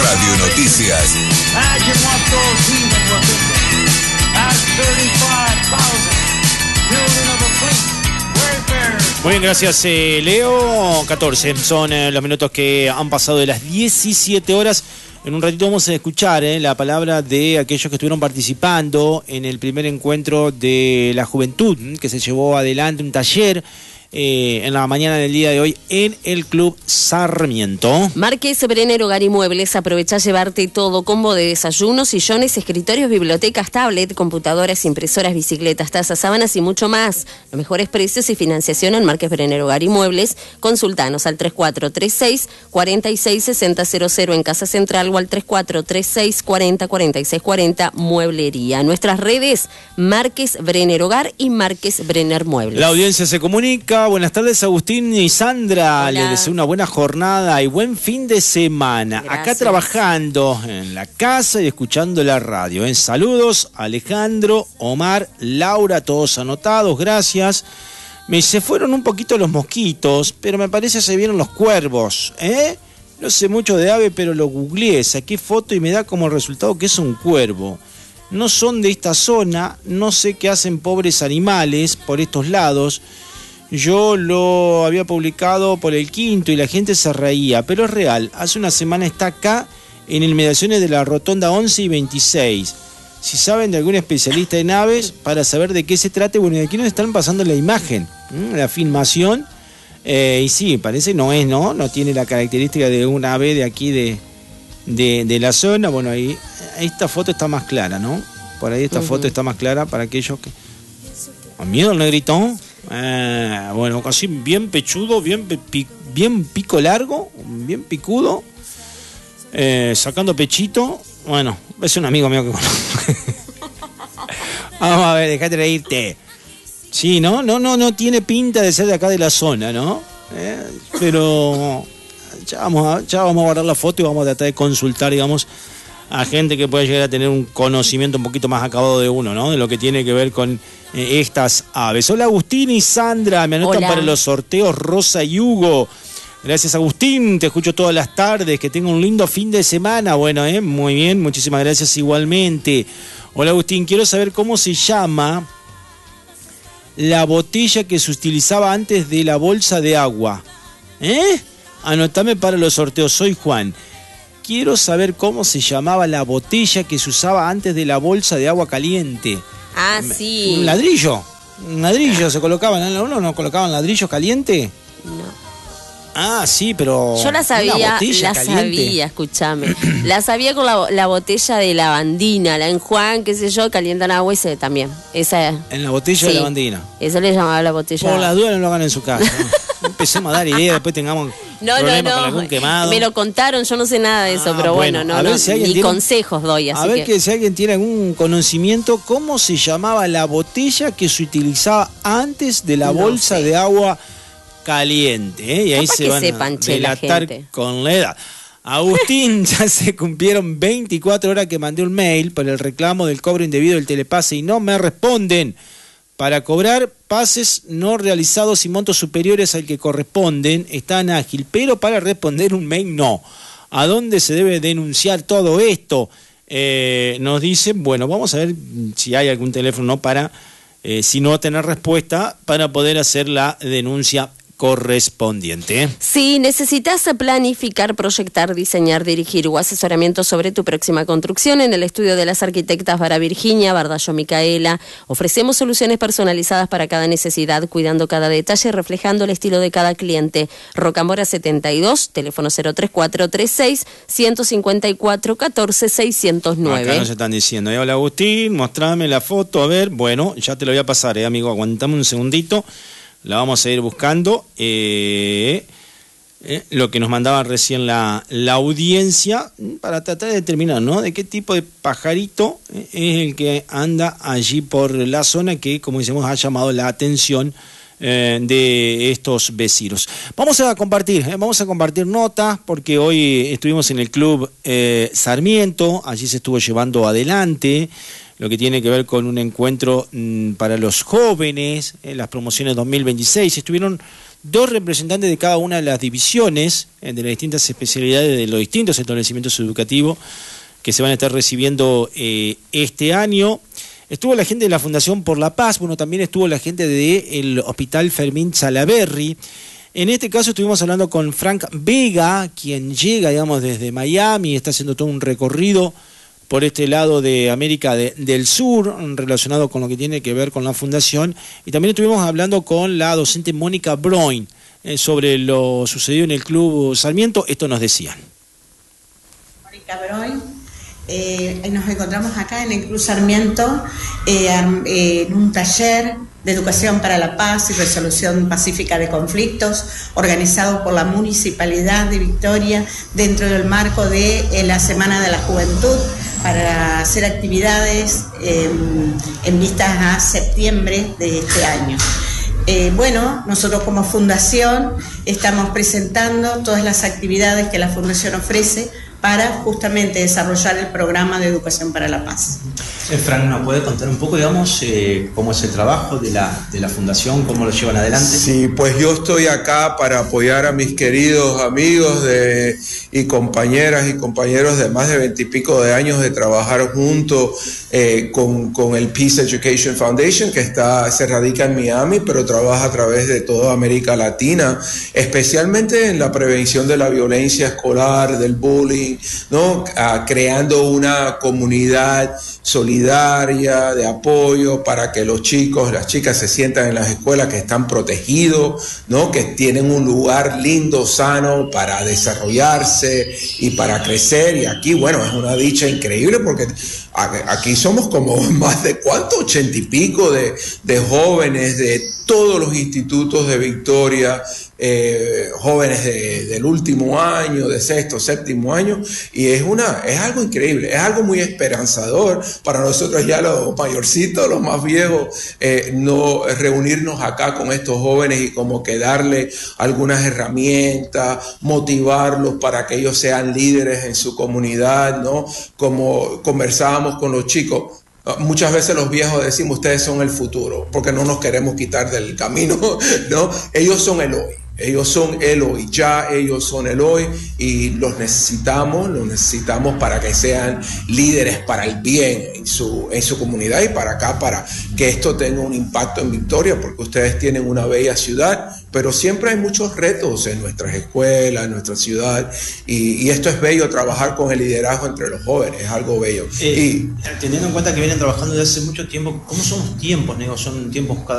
Radio Noticias. Muy bien, gracias Leo. 14 son los minutos que han pasado de las 17 horas. En un ratito vamos a escuchar la palabra de aquellos que estuvieron participando en el primer encuentro de la juventud que se llevó adelante, un taller en la mañana del día de hoy en el Club Sarmiento. Márquez Brenner Hogar y Muebles, aprovecha llevarte todo: combo de desayunos, sillones, escritorios, bibliotecas, tablet, computadoras, impresoras, bicicletas, tazas, sábanas y mucho más. Los mejores precios y financiación en Márquez Brenner Hogar y Muebles. Consultanos al 3436-466000 en Casa Central o al 3436-404640 Mueblería. Nuestras redes: Márquez Brenner Hogar y Márquez Brenner Muebles. La audiencia se comunica. Buenas tardes, Agustín y Sandra. Hola. Les deseo una buena jornada y buen fin de semana. Gracias. Acá trabajando en la casa y escuchando la radio. Saludos, Alejandro, Omar, Laura, todos anotados, gracias. Se fueron un poquito los mosquitos, pero me parece que se vieron los cuervos. No sé mucho de ave, pero lo googleé, saqué foto y me da como resultado que es un cuervo. No son de esta zona, no sé qué hacen pobres animales por estos lados. Yo lo había publicado por el Quinto y la gente se reía, pero es real. Hace una semana está acá en inmediaciones de la Rotonda 11 y 26. Si saben de algún especialista en aves para saber de qué se trata, bueno, y aquí nos están pasando la imagen, la filmación. Y sí, parece no tiene la característica de un ave de aquí de la zona. Bueno, ahí esta foto está más clara, ¿no? Por ahí esta foto está más clara para aquellos que... ¿Con miedo el negrito? Bueno, así bien pechudo, bien pico largo, bien picudo, sacando pechito. Bueno, es un amigo mío que conozco. Vamos a ver, dejate reírte. Sí, no tiene pinta de ser de acá de la zona, ¿no? Pero ya vamos a guardar la foto y vamos a tratar de consultar, digamos, a gente que puede llegar a tener un conocimiento un poquito más acabado de uno, ¿no? De lo que tiene que ver con estas aves. Hola, Agustín y Sandra, me anotan para los sorteos Rosa y Hugo. Gracias, Agustín, te escucho todas las tardes, que tenga un lindo fin de semana. Bueno, muy bien, muchísimas gracias igualmente. Hola, Agustín, quiero saber cómo se llama la botella que se utilizaba antes de la bolsa de agua. Anotame para los sorteos, soy Juan. Quiero saber cómo se llamaba la botella que se usaba antes de la bolsa de agua caliente. Ah, sí. Un ladrillo se colocaban, ¿no? ¿No colocaban ladrillo caliente? No. Ah, sí, pero... Yo la sabía, escúchame. La sabía con la botella de lavandina, la en Juan, qué sé yo, calientan agua y se también. Esa. En la botella de lavandina. Eso le llamaba la botella. Por las dudas no lo hagan en su casa. ¿No? Empecemos a dar ideas, después tengamos problemas con algún quemado. Me lo contaron, yo no sé nada de eso, pero bueno, ni consejos doy. Así a ver que si alguien tiene algún conocimiento, ¿cómo se llamaba la botella que se utilizaba antes de la bolsa de agua caliente? Y ahí se van a delatar con la edad. Agustín, ya se cumplieron 24 horas que mandé un mail por el reclamo del cobro indebido del telepase y no me responden. Para cobrar pases no realizados y montos superiores al que corresponden, están ágil, pero para responder un mail no. ¿A dónde se debe denunciar todo esto? Nos dicen, bueno, vamos a ver si hay algún teléfono para, si no tener respuesta, para poder hacer la denuncia correspondiente. Si necesitas planificar, proyectar, diseñar, dirigir o asesoramiento sobre tu próxima construcción, en el estudio de las arquitectas Vara Virginia, Bardallo Micaela, ofrecemos soluciones personalizadas para cada necesidad, cuidando cada detalle, reflejando el estilo de cada cliente. Rocamora 72, teléfono 034-36-154-14-609. Acá nos están diciendo, hola Agustín, mostrame la foto, a ver, bueno, ya te lo voy a pasar, amigo, aguantame un segundito. La vamos a ir buscando. Lo que nos mandaba recién la audiencia para tratar de determinar, ¿no? De qué tipo de pajarito es el que anda allí por la zona que, como decimos, ha llamado la atención de estos vecinos. Vamos a compartir notas porque hoy estuvimos en el Club Sarmiento, allí se estuvo llevando adelante lo que tiene que ver con un encuentro para los jóvenes, las promociones 2026. Estuvieron 2 representantes de cada una de las divisiones, de las distintas especialidades de los distintos establecimientos educativos que se van a estar recibiendo este año. Estuvo la gente de la Fundación por la Paz, bueno, también estuvo la gente del Hospital Fermín Salaberry. En este caso estuvimos hablando con Frank Vega, quien llega, digamos, desde Miami, está haciendo todo un recorrido por este lado de América del Sur, relacionado con lo que tiene que ver con la fundación. Y también estuvimos hablando con la docente Mónica Broin sobre lo sucedido en el Club Sarmiento. Esto nos decían. Mónica Broin, nos encontramos acá en el Club Sarmiento en un taller de Educación para la Paz y Resolución Pacífica de Conflictos, organizado por la Municipalidad de Victoria dentro del marco de la Semana de la Juventud, para hacer actividades en vistas a septiembre de este año. Bueno, nosotros como fundación estamos presentando todas las actividades que la fundación ofrece para justamente desarrollar el programa de Educación para la Paz. Frank, ¿nos puede contar un poco, digamos, cómo es el trabajo de la fundación, cómo lo llevan adelante? Sí, pues yo estoy acá para apoyar a mis queridos amigos y compañeras y compañeros de más de 20 y pico de años de trabajar junto con el Peace Education Foundation, que se radica en Miami, pero trabaja a través de toda América Latina, especialmente en la prevención de la violencia escolar, del bullying, ¿no? Creando una comunidad solidaria, de apoyo para que los chicos, las chicas se sientan en las escuelas que están protegidos, ¿no? Que tienen un lugar lindo, sano para desarrollarse y para crecer. Y aquí, bueno, es una dicha increíble porque aquí somos como más de 80 y pico de jóvenes de todos los institutos de Victoria, jóvenes del último año, de sexto, séptimo año, y es algo increíble, es algo muy esperanzador para nosotros ya los mayorcitos, los más viejos, reunirnos acá con estos jóvenes y como que darle algunas herramientas, motivarlos para que ellos sean líderes en su comunidad, ¿no? Como conversábamos con los chicos. Muchas veces los viejos decimos, ustedes son el futuro, porque no nos queremos quitar del camino, ¿no? Ellos son el hoy. Ellos son el hoy, ya ellos son el hoy y los necesitamos para que sean líderes para el bien en su comunidad y para acá, para que esto tenga un impacto en Victoria, porque ustedes tienen una bella ciudad, pero siempre hay muchos retos en nuestras escuelas, en nuestra ciudad, y esto es bello, trabajar con el liderazgo entre los jóvenes, es algo bello. Teniendo en cuenta que vienen trabajando desde hace mucho tiempo, ¿cómo son los tiempos, Nego? ¿Son tiempos cada